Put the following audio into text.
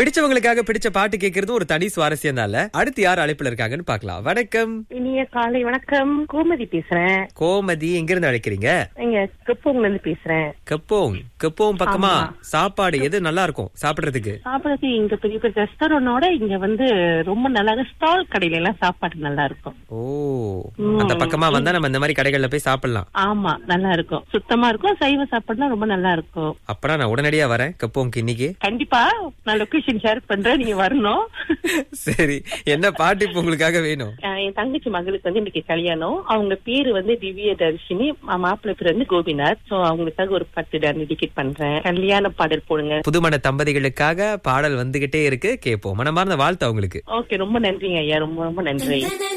பிடிச்சவங்களுக்காக பிடிச்ச பாட்டு கேட்கறது ஒரு தனி சுவாரஸ்யம் தான். அடுத்து யார் அழைப்புல இருக்காங்கன்னு பாக்கலாம். வணக்கம். இனிய காலை வணக்கம். கோமதி பேசுறேன். கோமதி, எங்க இருந்து அழைக்கிறீங்க? இங்க கப்பூங்ல இருந்து பேசுறேன். கப்போங் பக்கமா சாப்பாடு எது நல்லா இருக்கும் சாப்பிடுறதுக்கு? சாப்பிடறதுக்கு இங்க பெரிய பெரிய ரெஸ்டாரண்டோட இங்க வந்து ரொம்ப நல்லா ஸ்டால் கடையில எல்லாம் சாப்பாடு நல்லா இருக்கும். ஓ, அந்த பக்கமா வந்தா நம்ம இந்த மாதிரி கடைகள்ல போய் சாப்பிடலாம். ஆமா, நல்லா இருக்கும், சுத்தமா இருக்கும். சைவ சாப்பாடுனா ரொம்ப நல்லா இருக்கும். அப்பனா நான் உடனடியா வரேன் கப்போங்க்கு இன்னைக்கு. கண்டிப்பா நான் லொகேஷன் ஷேர் பண்றேன், நீங்க வரணும். சரி, என்ன பாட்டு இப்ப உங்களுக்காக வேணும்? என் தங்கச்சி மகளுக்கு வந்து இன்னைக்கு கல்யாணம். அவங்க பேரு வந்து திவ்ய தர்ஷினி, மாப்பிள்ளை பேர் வந்து கோபிநாத். சோ அவங்களுக்காக ஒரு 10 டெடிகேட் பண்றேன். கல்யாண பாடல் போடுங்க. புதுமண தம்பதிகளுக்காக பாடல் வந்துகிட்டே இருக்கு, கேட்போம். மனமார்ந்த வாழ்த்து அவங்களுக்கு. ஓகே, ரொம்ப நன்றிங்க ஐயா, ரொம்ப ரொம்ப நன்றி.